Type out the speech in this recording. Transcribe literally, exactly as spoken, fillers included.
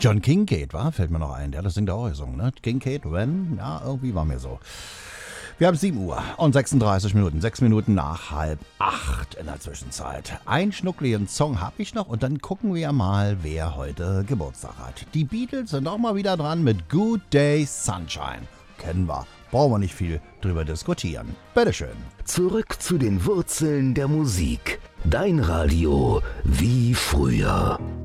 John Kincaid, war? Fällt mir noch ein. Der hat das Ding da auch gesungen, ne? Kincaid, When? Ja, irgendwie war mir so. Wir haben sieben Uhr und sechsunddreißig Minuten. Sechs Minuten nach halb acht in der Zwischenzeit. Einen schnuckligen Song habe ich noch und dann gucken wir mal, wer heute Geburtstag hat. Die Beatles sind auch mal wieder dran mit Good Day Sunshine. Kennen wir. Brauchen wir nicht viel drüber diskutieren. Bitteschön. Zurück zu den Wurzeln der Musik. Dein Radio wie früher.